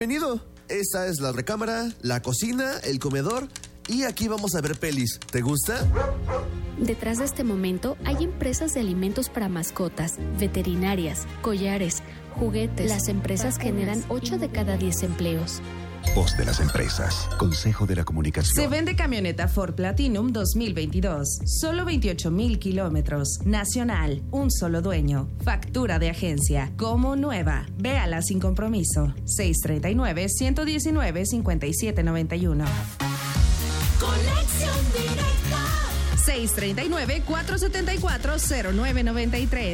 Bienvenido. Esta es la recámara, la cocina, el comedor y aquí vamos a ver pelis. ¿Te gusta? Detrás de este momento hay empresas de alimentos para mascotas, veterinarias, collares, juguetes. Las empresas generan 8 de cada 10 empleos. Voz de las empresas. Consejo de la Comunicación. Se vende camioneta Ford Platinum 2022. Solo 28,000 kilómetros. Nacional. Un solo dueño. Factura de agencia. Como nueva. Véala sin compromiso. 639-119-5791. Conexión directa. 639-474-0993.